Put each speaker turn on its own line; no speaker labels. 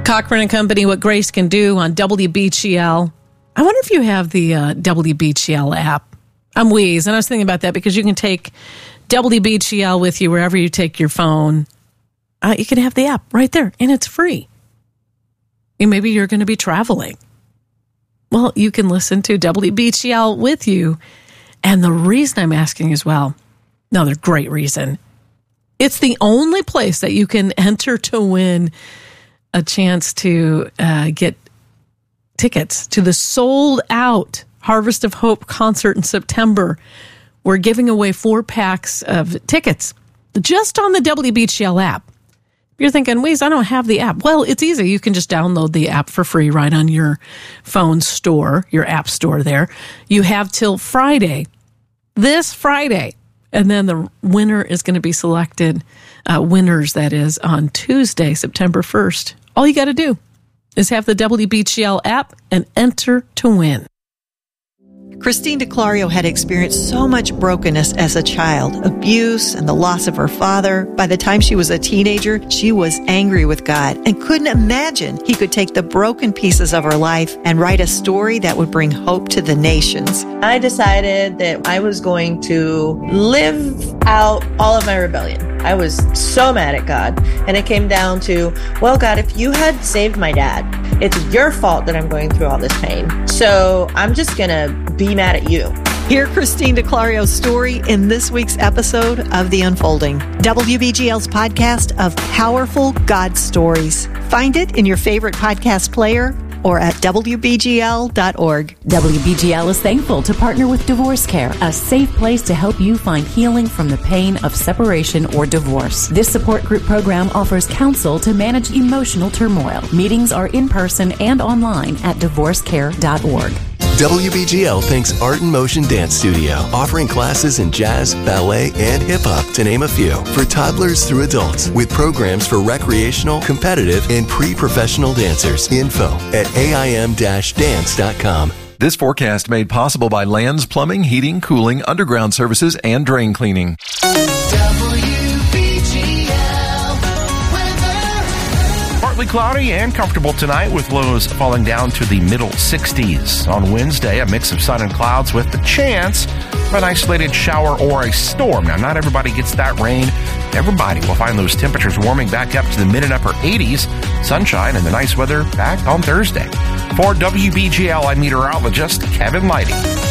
Cochran and Company, What Grace Can Do on WBGL. I wonder if you have the WBGL app. I'm Weeze, and I was thinking about that because you can take WBGL with you wherever you take your phone. You can have the app right there, and it's free. And maybe you're going to be traveling. Well, you can listen to WBGL with you. And the reason I'm asking as well, another great reason, it's the only place that you can enter to win a chance to get tickets to the sold-out Harvest of Hope concert in September. We're giving away 4 packs of tickets just on the WBGL app. If you're thinking, Weeze, I don't have the app. Well, it's easy. You can just download the app for free right on your phone store, your app store there. You have till Friday, this Friday, and then the winner is going to be selected, winners, that is, on Tuesday, September 1st. All you got to do is have the WBGL app and enter to win.
Christine DeClario had experienced so much brokenness as a child, abuse and the loss of her father. By the time she was a teenager, she was angry with God and couldn't imagine He could take the broken pieces of her life and write a story that would bring hope to the nations.
I decided that I was going to live out all of my rebellion. I was so mad at God, and it came down to, well, God, if you had saved my dad, it's your fault that I'm going through all this pain. So I'm just going to be mad at you.
Hear Christine DeClario's story in this week's episode of The Unfolding, WBGL's podcast of powerful God stories. Find it in your favorite podcast player or at WBGL.org.
WBGL is thankful to partner with Divorce Care, a safe place to help you find healing from the pain of separation or divorce. This support group program offers counsel to manage emotional turmoil. Meetings are in person and online at divorcecare.org.
WBGL thanks Art in Motion Dance Studio, offering classes in jazz, ballet, and hip-hop, to name a few, for toddlers through adults, with programs for recreational, competitive, and pre-professional dancers. Info at aim-dance.com.
This forecast made possible by Lands Plumbing, Heating, Cooling, Underground Services, and Drain Cleaning.
Partly cloudy and comfortable tonight with lows falling down to the middle 60s. On Wednesday, a mix of sun and clouds with the chance of an isolated shower or a storm. Now, not everybody gets that rain. Everybody will find those temperatures warming back up to the mid and upper 80s. Sunshine and the nice weather back on Thursday. For WBGL, I'm meteorologist Kevin Lighty.